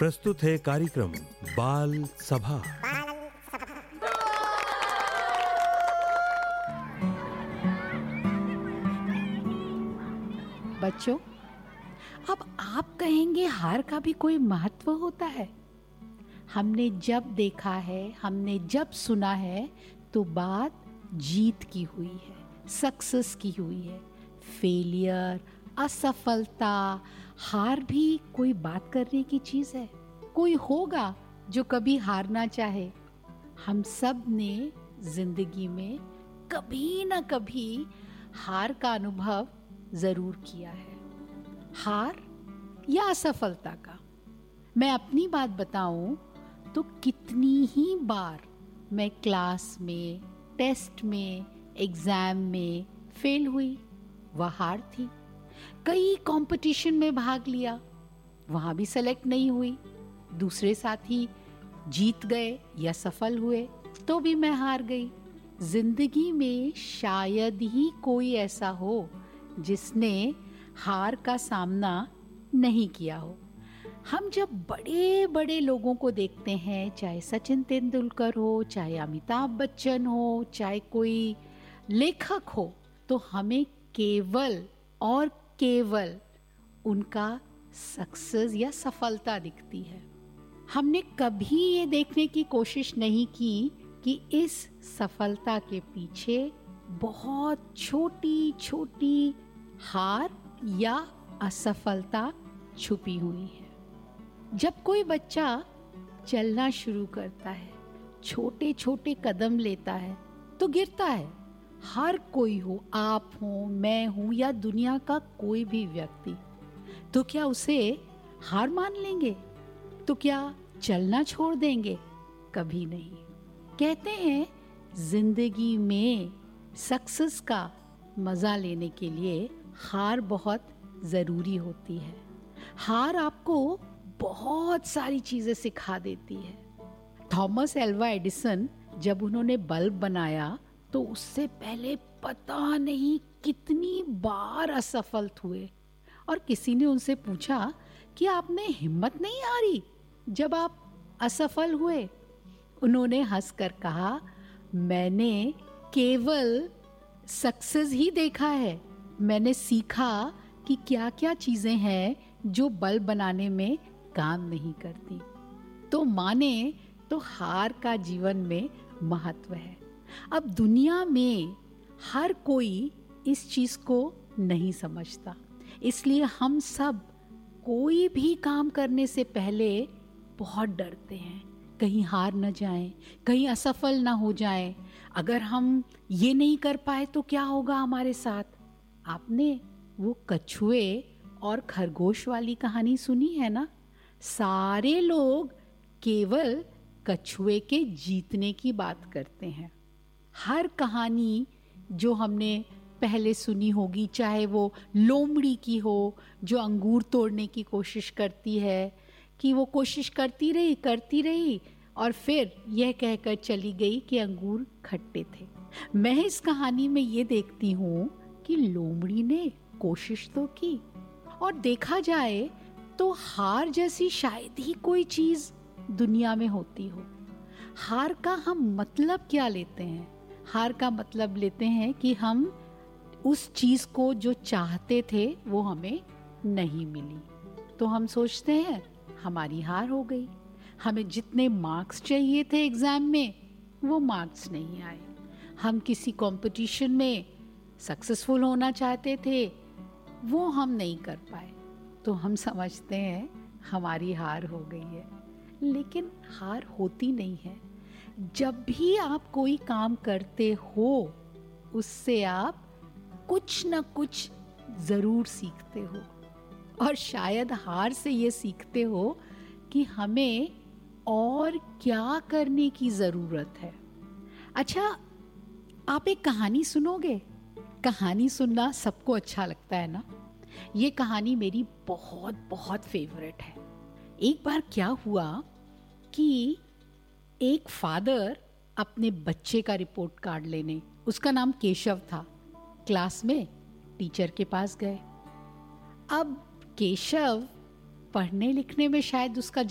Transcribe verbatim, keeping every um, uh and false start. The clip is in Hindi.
प्रस्तुत है कार्यक्रम बाल सभा। बच्चों, अब आप कहेंगे हार का भी कोई महत्व होता है। हमने जब देखा है, हमने जब सुना है तो बात जीत की हुई है, सक्सेस की हुई है। फेलियर, असफलता, हार भी कोई बात करने की चीज है। कोई होगा जो कभी हारना चाहे। हम सब ने जिंदगी में कभी ना कभी हार का अनुभव जरूर किया है। हार या असफलता का। मैं अपनी बात बताऊं तो कितनी ही बार मैं क्लास में, टेस्ट में, एग्जाम में फेल हुई, वह हार थी। कई कंपटीशन में भाग लिया, वहां भी सेलेक्ट नहीं हुई। दूसरे साथी जीत गए या सफल हुए तो भी मैं हार गई। जिंदगी में शायद ही कोई ऐसा हो जिसने हार का सामना नहीं किया हो। हम जब बड़े बड़े लोगों को देखते हैं, चाहे सचिन तेंदुलकर हो, चाहे अमिताभ बच्चन हो, चाहे कोई लेखक हो, तो हमें केवल और केवल उनका सक्सेस या सफलता दिखती है। हमने कभी ये देखने की कोशिश नहीं की कि इस सफलता के पीछे बहुत छोटी छोटी हार या असफलता छुपी हुई है। जब कोई बच्चा चलना शुरू करता है, छोटे छोटे कदम लेता है तो गिरता है। हर कोई हो, आप हो, मैं हूं या दुनिया का कोई भी व्यक्ति, तो क्या उसे हार मान लेंगे? तो क्या चलना छोड़ देंगे? कभी नहीं। कहते हैं जिंदगी में सक्सेस का मजा लेने के लिए हार बहुत जरूरी होती है। हार आपको बहुत सारी चीजें सिखा देती है। थॉमस एल्वा एडिसन जब उन्होंने बल्ब बनाया तो उससे पहले पता नहीं कितनी बार असफल हुए, और किसी ने उनसे पूछा कि आपने हिम्मत नहीं हारी जब आप असफल हुए? उन्होंने हंसकर कहा, मैंने केवल सक्सेस ही देखा है। मैंने सीखा कि क्या क्या चीजें हैं जो बल्ब बनाने में काम नहीं करती। तो माने तो हार का जीवन में महत्व है। अब दुनिया में हर कोई इस चीज को नहीं समझता, इसलिए हम सब कोई भी काम करने से पहले बहुत डरते हैं, कहीं हार न जाएं, कहीं असफल ना हो जाएं। अगर हम ये नहीं कर पाए तो क्या होगा हमारे साथ? आपने वो कछुए और खरगोश वाली कहानी सुनी है ना? सारे लोग केवल कछुए के जीतने की बात करते हैं। हर कहानी जो हमने पहले सुनी होगी, चाहे वो लोमड़ी की हो जो अंगूर तोड़ने की कोशिश करती है, कि वो कोशिश करती रही करती रही और फिर यह कहकर चली गई कि अंगूर खट्टे थे। मैं इस कहानी में ये देखती हूँ कि लोमड़ी ने कोशिश तो की, और देखा जाए तो हार जैसी शायद ही कोई चीज दुनिया में होती हो। हार का हम मतलब क्या लेते हैं? हार का मतलब लेते हैं कि हम उस चीज को जो चाहते थे वो हमें नहीं मिली, तो हम सोचते हैं हमारी हार हो गई। हमें जितने मार्क्स चाहिए थे एग्जाम में वो मार्क्स नहीं आए। हम किसी कंपटीशन में सक्सेसफुल होना चाहते थे, वो हम नहीं कर पाए, तो हम समझते हैं हमारी हार हो गई है। लेकिन हार होती नहीं है। जब भी आप कोई काम करते हो उससे आप कुछ न कुछ जरूर सीखते हो, और शायद हार से ये सीखते हो कि हमें और क्या करने की जरूरत है। अच्छा, आप एक कहानी सुनोगे? कहानी सुनना सबको अच्छा लगता है ना? ये कहानी मेरी बहुत बहुत फेवरेट है। एक बार क्या हुआ कि एक फादर अपने बच्चे का रिपोर्ट कार्ड लेने, उसका नाम केशव था, क्लास में टीचर के पास गए। अब केशव पढ़ने लिखने में शायद उसका